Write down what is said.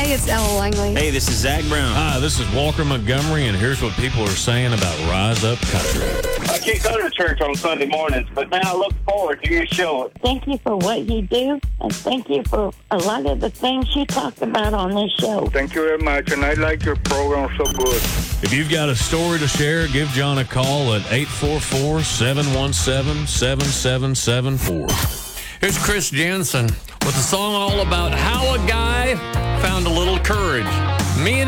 everybody. It's Ella Langley. Hey, this is Zach Brown. Hi, this is Walker Montgomery, and here's what people are saying about Rise Up Country. I can't go to church on Sunday mornings, but man, I look forward to your show. Thank you for what you do, and thank you for a lot of the things you talked about on this show. Thank you very much, and I like your program so good. If you've got a story to share, give John a call at 844-717-7774. Here's Chris Jensen with a song all about how a guy found a little courage. Me and